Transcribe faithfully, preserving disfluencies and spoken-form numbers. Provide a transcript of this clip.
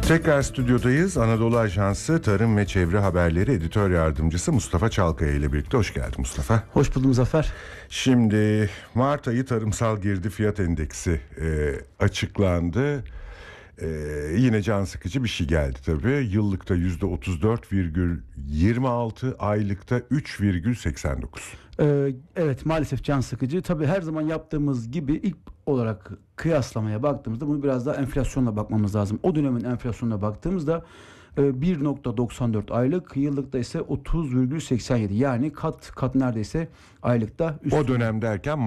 Tekrar stüdyodayız. Anadolu Ajansı Tarım ve Çevre Haberleri Editör Yardımcısı Mustafa Çalkaya ile birlikte. Hoş geldin Mustafa. Hoş buldum Zafer. Şimdi Mart ayı tarımsal girdi fiyat endeksi e, açıklandı. E, yine can sıkıcı bir şey geldi tabii. Yıllıkta yüzde otuz dört virgül yirmi altı, aylıkta üç virgül seksen dokuz. Ee, evet, maalesef can sıkıcı. Tabii her zaman yaptığımız gibi ilk olarak kıyaslamaya baktığımızda bunu biraz daha enflasyonla bakmamız lazım. O dönemin enflasyonuna baktığımızda e, bir virgül doksan dört aylık, yıllıkta ise otuz virgül seksen yedi, yani kat kat neredeyse aylıkta üstü. O dönem derken